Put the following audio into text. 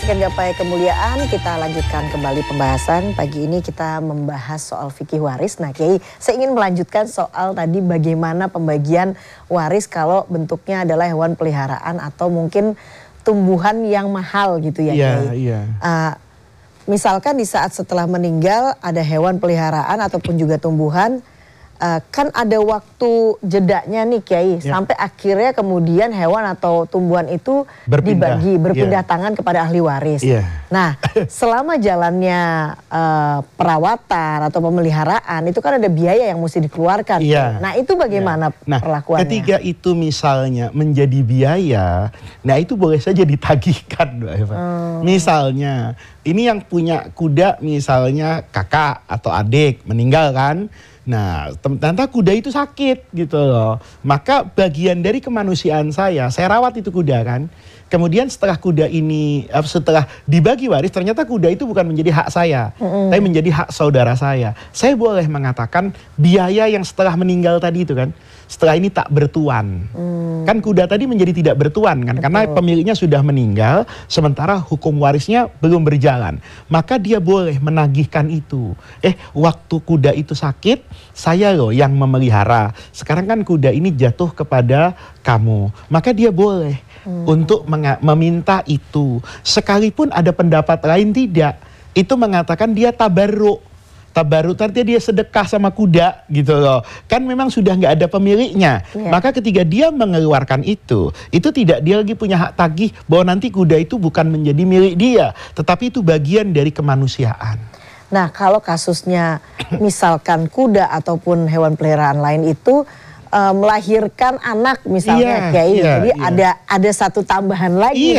menyaksikan Gapai Kemuliaan, kita lanjutkan kembali pembahasan. Pagi ini kita membahas soal fikih waris. Nah Kiai, saya ingin melanjutkan soal tadi bagaimana pembagian waris kalau bentuknya adalah hewan peliharaan atau mungkin tumbuhan yang mahal gitu ya Kiai. Iya. Misalkan di saat setelah meninggal ada hewan peliharaan ataupun juga tumbuhan, kan ada waktu jedanya nih Kiai, sampai akhirnya kemudian hewan atau tumbuhan itu berpindah tangan kepada ahli waris. Nah, selama jalannya perawatan atau pemeliharaan itu kan ada biaya yang mesti dikeluarkan. Nah, itu bagaimana perlakuannya? Ketika itu misalnya menjadi biaya, nah itu boleh saja ditagihkan, Mbak Eva. Misalnya, ini yang punya kuda misalnya kakak atau adik meninggal kan. Nah, ternyata kuda itu sakit gitu loh. Maka bagian dari kemanusiaan saya rawat itu kuda kan. Kemudian setelah kuda ini, setelah dibagi waris, ternyata kuda itu bukan menjadi hak saya, tapi menjadi hak saudara saya. Saya boleh mengatakan biaya yang setelah meninggal tadi itu kan, setelah ini tak bertuan. Kan kuda tadi menjadi tidak bertuan kan, karena pemiliknya sudah meninggal, sementara hukum warisnya belum berjalan. Maka dia boleh menagihkan itu. Waktu kuda itu sakit, saya loh yang memelihara. Sekarang kan kuda ini jatuh kepada kamu. Maka dia boleh untuk meminta itu. Sekalipun ada pendapat lain tidak. Itu mengatakan dia tabarruk. Tabarruk artinya dia sedekah sama kuda gitu loh. Kan memang sudah nggak ada pemiliknya. Maka ketika dia mengeluarkan itu tidak dia lagi punya hak tagih bahwa nanti kuda itu bukan menjadi milik dia, tetapi itu bagian dari kemanusiaan. Nah, kalau kasusnya misalkan kuda ataupun hewan peliharaan lain itu melahirkan anak misalnya Kiai, jadi ada satu tambahan lagi.